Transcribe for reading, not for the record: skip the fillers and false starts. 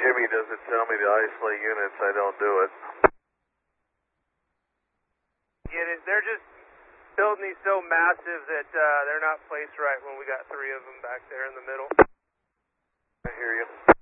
Jimmy doesn't tell me to isolate units, I don't do it. Get it? They're just building these so massive that they're not placed right when we got 3 of them back there in the middle. I hear you.